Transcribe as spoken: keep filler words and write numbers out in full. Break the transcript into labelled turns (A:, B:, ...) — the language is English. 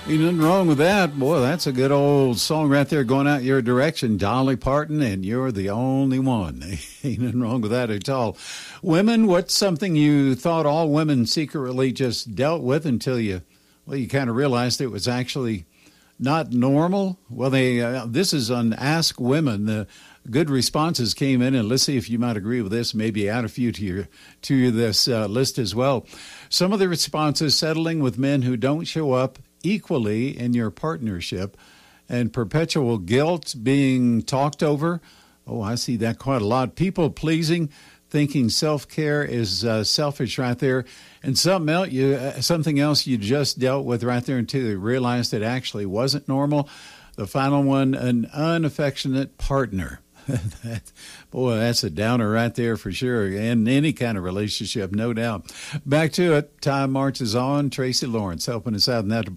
A: Ain't nothing wrong with that. Boy, that's a good old song right there going out your direction. Dolly Parton, and You're the Only One. Ain't nothing wrong with that at all. Women, what's something you thought all women secretly just dealt with until you, well, you kind of realized it was actually not normal? Well, they uh, this is on Ask Women. The good responses came in, and let's see if you might agree with this. Maybe add a few to your to this uh, list as well. Some of the responses: settling with men who don't show up equally in your partnership, and perpetual guilt being talked over. Oh, I see that quite a lot. People pleasing, thinking self-care is uh, selfish right there. And something else, you, uh, something else you just dealt with right there until you realized it actually wasn't normal. The final one, an unaffectionate partner. that, boy, that's a downer right there for sure. In any kind of relationship, no doubt. Back to it. Time marches on. Tracy Lawrence helping us out in that department.